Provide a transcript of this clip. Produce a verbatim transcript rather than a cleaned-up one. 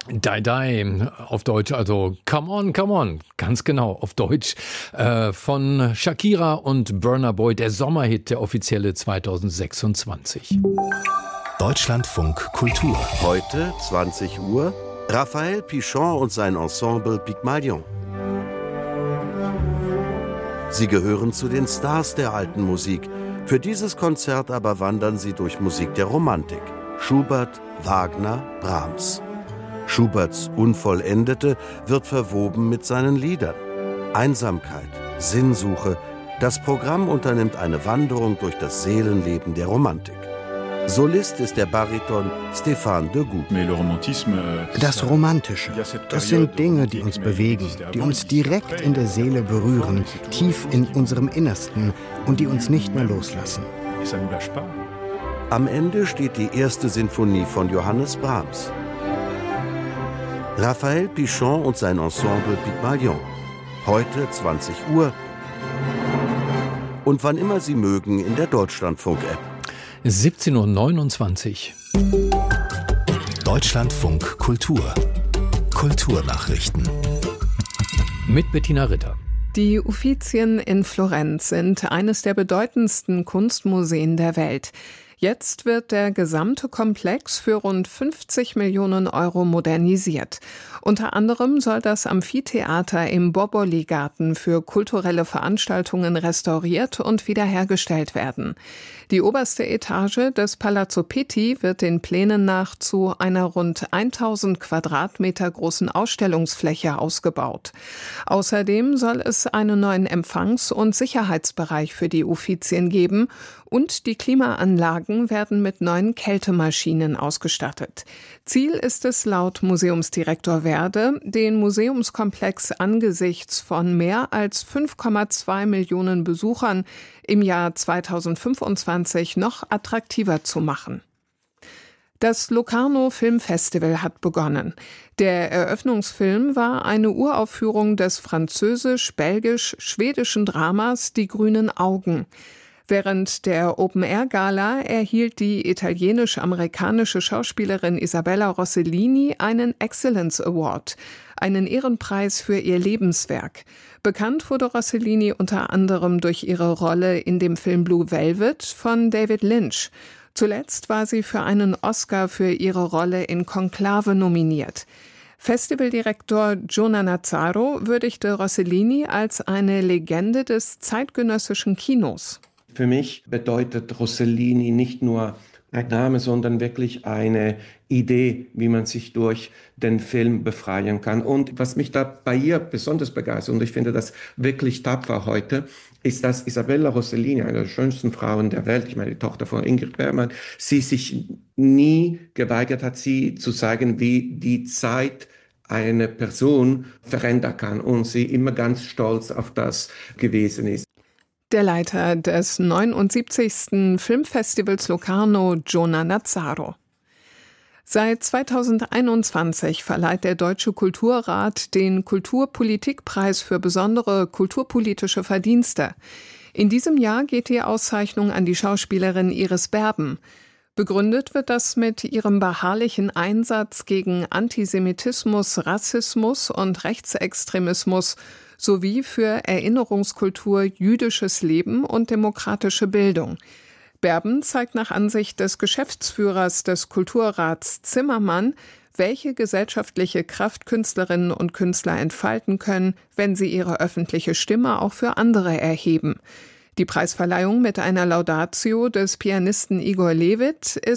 Die Die auf Deutsch, also Come On, Come On, ganz genau auf Deutsch, äh, von Shakira und Burna Boy, der Sommerhit, der offizielle zweitausendsechsundzwanzig. Deutschlandfunk Kultur. Heute, zwanzig Uhr, Raphael Pichon und sein Ensemble Pygmalion. Sie gehören zu den Stars der alten Musik. Für dieses Konzert aber wandern sie durch Musik der Romantik. Schubert, Wagner, Brahms. Schuberts Unvollendete wird verwoben mit seinen Liedern. Einsamkeit, Sinnsuche, das Programm unternimmt eine Wanderung durch das Seelenleben der Romantik. Solist ist der Bariton Stéphane Degout. Das Romantische, das sind Dinge, die uns bewegen, die uns direkt in der Seele berühren, tief in unserem Innersten und die uns nicht mehr loslassen. Am Ende steht die erste Sinfonie von Johannes Brahms. Raphael Pichon und sein Ensemble Pygmalion. Heute zwanzig Uhr und wann immer Sie mögen in der Deutschlandfunk-App. siebzehn Uhr neunundzwanzig. Deutschlandfunk Kultur. Kulturnachrichten. Mit Bettina Ritter. Die Uffizien in Florenz sind eines der bedeutendsten Kunstmuseen der Welt. Jetzt wird der gesamte Komplex für rund fünfzig Millionen Euro modernisiert. Unter anderem soll das Amphitheater im Boboli-Garten für kulturelle Veranstaltungen restauriert und wiederhergestellt werden. Die oberste Etage des Palazzo Pitti wird den Plänen nach zu einer rund tausend Quadratmeter großen Ausstellungsfläche ausgebaut. Außerdem soll es einen neuen Empfangs- und Sicherheitsbereich für die Uffizien geben und die Klimaanlagen werden mit neuen Kältemaschinen ausgestattet. Ziel ist es laut Museumsdirektor Werde, den Museumskomplex angesichts von mehr als fünf Komma zwei Millionen Besuchern im Jahr zweitausendfünfundzwanzig noch attraktiver zu machen. Das Locarno Filmfestival hat begonnen. Der Eröffnungsfilm war eine Uraufführung des französisch-belgisch-schwedischen Dramas Die grünen Augen. Während der Open-Air-Gala erhielt die italienisch-amerikanische Schauspielerin Isabella Rossellini einen Excellence Award, einen Ehrenpreis für ihr Lebenswerk. Bekannt wurde Rossellini unter anderem durch ihre Rolle in dem Film Blue Velvet von David Lynch. Zuletzt war sie für einen Oscar für ihre Rolle in Conclave nominiert. Festivaldirektor Giona Nazzaro würdigte Rossellini als eine Legende des zeitgenössischen Kinos. Für mich bedeutet Rossellini nicht nur ein Name, sondern wirklich eine Idee, wie man sich durch den Film befreien kann. Und was mich da bei ihr besonders begeistert, und ich finde das wirklich tapfer heute, ist, dass Isabella Rossellini, eine der schönsten Frauen der Welt, ich meine die Tochter von Ingrid Bergman, sie sich nie geweigert hat, sie zu zeigen, wie die Zeit eine Person verändern kann und sie immer ganz stolz auf das gewesen ist. Der Leiter des neunundsiebzigsten Filmfestivals Locarno, Giona Nazzaro. Seit zweitausendeinundzwanzig verleiht der Deutsche Kulturrat den Kulturpolitikpreis für besondere kulturpolitische Verdienste. In diesem Jahr geht die Auszeichnung an die Schauspielerin Iris Berben. Begründet wird das mit ihrem beharrlichen Einsatz gegen Antisemitismus, Rassismus und Rechtsextremismus sowie für Erinnerungskultur, jüdisches Leben und demokratische Bildung. Berben zeigt nach Ansicht des Geschäftsführers des Kulturrats Zimmermann, welche gesellschaftliche Kraft Künstlerinnen und Künstler entfalten können, wenn sie ihre öffentliche Stimme auch für andere erheben. Die Preisverleihung mit einer Laudatio des Pianisten Igor Levit ist